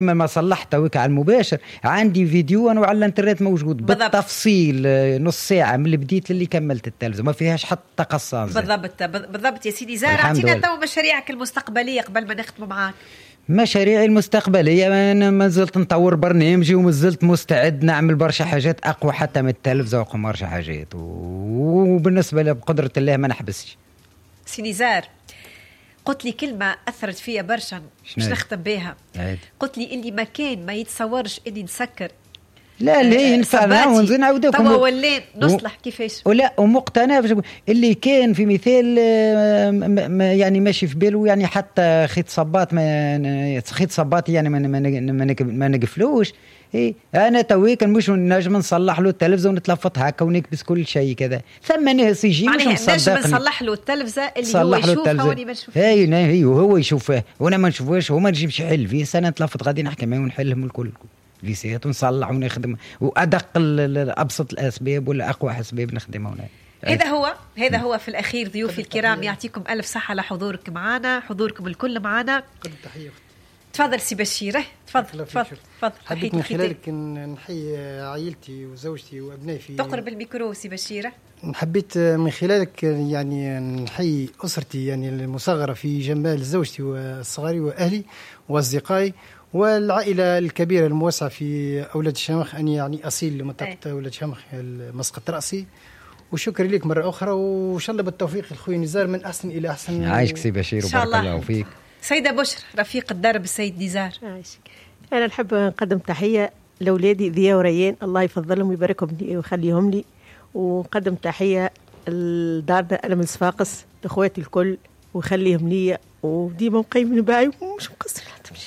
ما صلحت توك على المباشر، عندي فيديو انا وعلى الانترنت موجود بالتفصيل، نص ساعه من اللي بديت اللي كملت التلفزه، ما فيهاش حتى قصاص. بالضبط يا سيدي زار. اعطينا تو مشاريعك المستقبليه قبل ما نختم معاك. مشاريعي المستقبلية أنا ما زلت نطور برنامجي وما زلت مستعد نعمل برشا حاجات أقوى حتى من التلفزة وقم برشا حاجات، وبالنسبة لبقدرة الله ما نحبسش. سيدي زار، قلت لي كلمة أثرت فيها برشا مش نختم بها. قلت لي اللي ما كان ما يتصورش إني نسكر لا ينفع ونعاودكم توا ولين نصلح كيفاش ولا ومقتنع اللي كان في مثال يعني ماشي في باله، يعني حتى خيط صباط يعني ما نقفلوش. انا تويك مش نجم نصلح له التلفزه ونتلفط هكا ونكبس كل شيء كذا. ثم ناس يجي مش مصدقني نجم نصلح له التلفزه اللي هو يشوفها وانا ما نشوفهاش. هي وهو يشوفها وانا ما نشوفهاش، وما نجيبش حل فيه سنه نتلفط غادي نحكي معاه ونحلهم الكل فيسيات ونصلح ونخدم، وأدق أبسط الأسباب ولا أقوى أسباب نخدمها هنا. هذا هو في الأخير. ضيوفي الكرام يعطيكم ألف صحة على حضورك معنا، حضوركم الكل معنا. تفضل سي بشير. تفضل. حبيت من خلالك نحيي عائلتي وزوجتي وأبنائي في تقرب الميكرو سي بشير. حبيت من خلالك يعني نحيي أسرتي يعني المصغرة في جمال زوجتي والصغاري وأهلي وأصدقائي والعائلة الكبيرة الموسعة في أولاد الشمخ. أني يعني أصيل لمنطقة أولاد الشمخ مسقط رأسي، وشكرا لك مرة أخرى، وإن شاء الله بالتوفيق الخوي نزار من أحسن إلى أحسن. عايشك سي بشير وبارك الله فيك. سيدة بشر رفيق الدرب السيد نزار. عايشك. أنا نحب نقدم تحية لأولادي ذيا وريان، الله يفضلهم ويباركهم لي ويخليهم لي، ونقدم تحية لدارنا أنا من صفاقس لأخواتي الكل ويخليهم لي، وديما مقيمين باعي ومش مقصر تمشي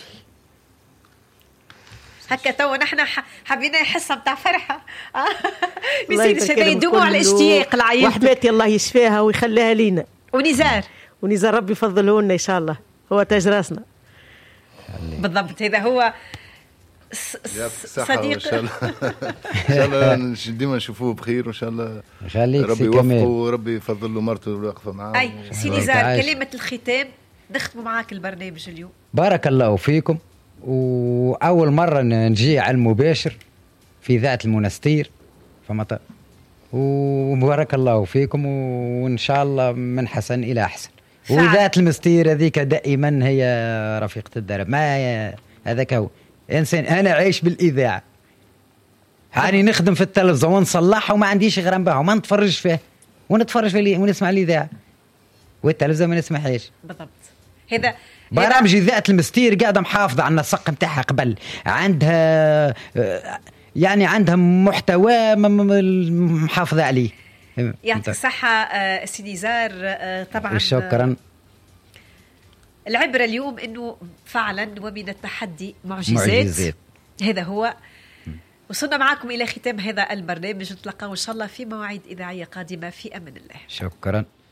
هكا. تو نحن حبينا حصه نتاع فرحه بيصير شباب دموع الاشتياق العيال وحباتي الله يشفيها ويخليها لينا. ونزار ربي يفضله لنا ان شاء الله، هو تاج راسنا بالضبط. هذا هو صديق. ان شاء الله ديما نشوفوه بخير، وان شاء الله ربي يوفقه وربي يفضل له مرته واقفه معاه. اي سي نزار، كلمه الختام نختم معاك البرنامج اليوم. بارك الله فيكم، وأول مرة نجي على المباشر في ذات المنستير فمطر، وبارك الله فيكم، وإن شاء الله من حسن إلى أحسن. وذات المستير هذيك دائما هي رفيقة الدرب، ما هذاك هو إنسان. أنا عايش بالإذاعة، يعني نخدم في التلفزة ونصلحها وما عنديش غير بها وما نتفرج فيه ونتفرج فيه ونسمع الإذاعة، والتلفزة ما نسمعهاش. بالضبط. هذا برامج ذات المستير قاعدة محافظة على النسق متاعها قبل، عندها يعني عندها محتوى محافظة عليه. يعطيك الصحة سيدي نزار. طبعا شكرا. العبرة اليوم انه فعلا ومن التحدي معجزات. هذا هو. وصلنا معكم إلى ختام هذا البرنامج، نتلقاو إن شاء الله في مواعيد إذاعية قادمة في أمان الله. شكرا.